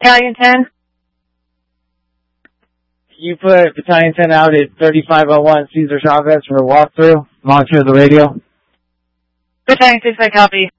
Battalion 10? You put Battalion 10 out at 3501 Cesar Chavez for a walkthrough. Monitor the radio. Battalion 6, I copy.